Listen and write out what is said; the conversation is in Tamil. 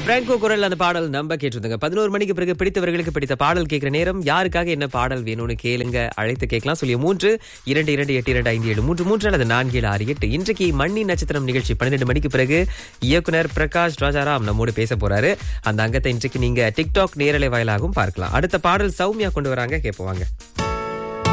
பிராங்கோ குரல் அந்த பாடல் நம்ம கேட்டிருந்தாங்க. 11 மணிக்கு பிறகு பிடித்தவர்களுக்கு பிடித்த பாடல் கேட்கிற நேரம். யாருக்காக என்ன பாடல் வேணும்னு கேளுங்க, அழைத்து கேட்கலாம். சொல்லி 322282573 அல்லது 4768. இன்றைக்கு மண்ணி நட்சத்திரம் நிகழ்ச்சி 12 மணிக்கு பிறகு இயக்குனர் பிரகாஷ் ராஜாராம் நம்மோடு பேச போறாரு. அந்த அங்கத்தை இன்றைக்கு நீங்க டிக்டாக் நேரலை வாயிலாகவும் பார்க்கலாம். அடுத்த பாடல் சௌமியா கொண்டு வராங்க, கேட்போம் வாங்க.